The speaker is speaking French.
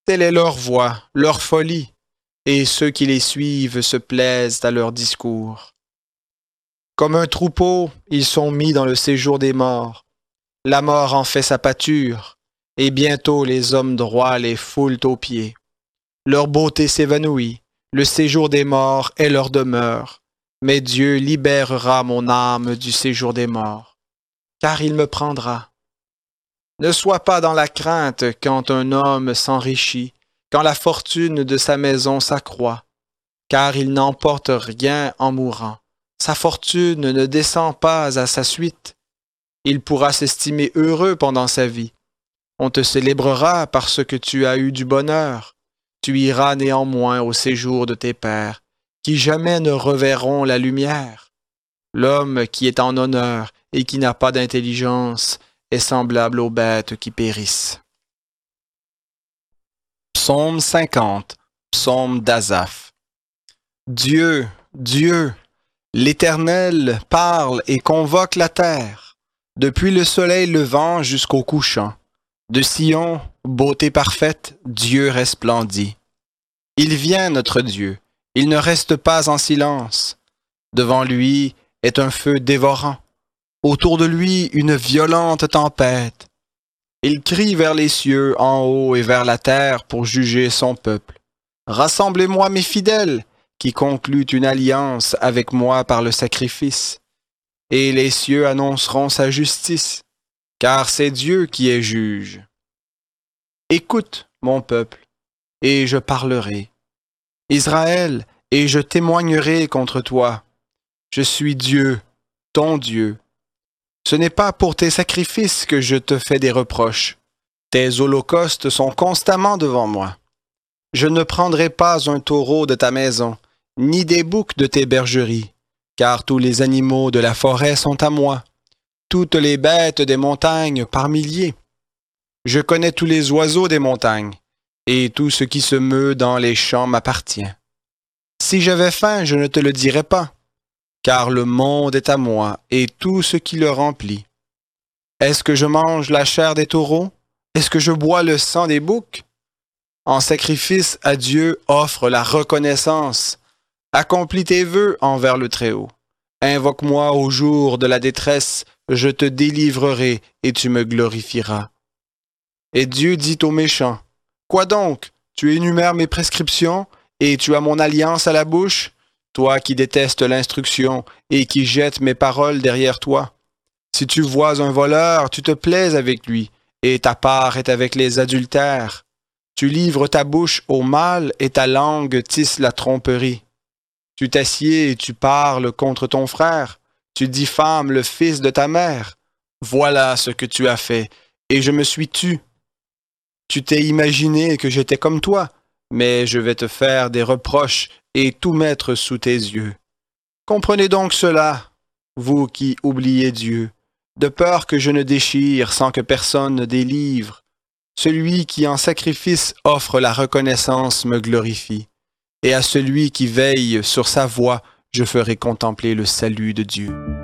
Telle est leur voix, leur folie, et ceux qui les suivent se plaisent à leur discours. Comme un troupeau, ils sont mis dans le séjour des morts. La mort en fait sa pâture, et bientôt les hommes droits les foulent aux pieds. Leur beauté s'évanouit, le séjour des morts est leur demeure, mais Dieu libérera mon âme du séjour des morts, car il me prendra. Ne sois pas dans la crainte quand un homme s'enrichit, quand la fortune de sa maison s'accroît, car il n'emporte rien en mourant. Sa fortune ne descend pas à sa suite. Il pourra s'estimer heureux pendant sa vie. On te célébrera parce que tu as eu du bonheur. Tu iras néanmoins au séjour de tes pères, qui jamais ne reverront la lumière. L'homme qui est en honneur et qui n'a pas d'intelligence est semblable aux bêtes qui périssent. Psaume 50, psaume d'Asaph. Dieu, Dieu, l'Éternel parle et convoque la terre, depuis le soleil levant jusqu'au couchant. De Sion, beauté parfaite, Dieu resplendit. Il vient, notre Dieu, il ne reste pas en silence. Devant lui est un feu dévorant, autour de lui une violente tempête. Il crie vers les cieux en haut et vers la terre pour juger son peuple. Rassemblez-moi mes fidèles, qui concluent une alliance avec moi par le sacrifice. Et les cieux annonceront sa justice, car c'est Dieu qui est juge. Écoute, mon peuple, et je parlerai. Israël, et je témoignerai contre toi. Je suis Dieu, ton Dieu. Ce n'est pas pour tes sacrifices que je te fais des reproches. Tes holocaustes sont constamment devant moi. Je ne prendrai pas un taureau de ta maison, ni des boucs de tes bergeries, car tous les animaux de la forêt sont à moi, toutes les bêtes des montagnes par milliers. Je connais tous les oiseaux des montagnes, et tout ce qui se meut dans les champs m'appartient. Si j'avais faim, je ne te le dirais pas, car le monde est à moi, et tout ce qui le remplit. Est-ce que je mange la chair des taureaux? Est-ce que je bois le sang des boucs? En sacrifice à Dieu, offre la reconnaissance. Accomplis tes vœux envers le Très-Haut. Invoque-moi au jour de la détresse, je te délivrerai et tu me glorifieras. Et Dieu dit aux méchants, « Quoi donc? Tu énumères mes prescriptions et tu as mon alliance à la bouche? Toi qui détestes l'instruction et qui jettes mes paroles derrière toi. Si tu vois un voleur, tu te plais avec lui, et ta part est avec les adultères. Tu livres ta bouche au mal et ta langue tisse la tromperie. Tu t'assieds et tu parles contre ton frère. Tu diffames le fils de ta mère. Voilà ce que tu as fait, et je me suis tu. Tu t'es imaginé que j'étais comme toi, mais je vais te faire des reproches et tout mettre sous tes yeux. Comprenez donc cela, vous qui oubliez Dieu, de peur que je ne déchire sans que personne ne délivre. Celui qui en sacrifice offre la reconnaissance me glorifie, et à celui qui veille sur sa voie, je ferai contempler le salut de Dieu.